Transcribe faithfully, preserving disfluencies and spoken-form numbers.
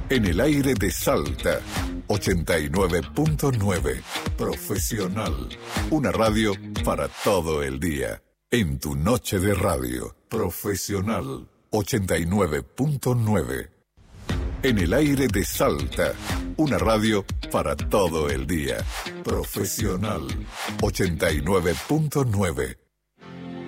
En el aire de Salta, ochenta y nueve punto nueve. Profesional. Una radio para todo el día. En tu noche de radio. Profesional. ochenta y nueve punto nueve. En el aire de Salta. Una radio para todo el día. Profesional. ochenta y nueve punto nueve.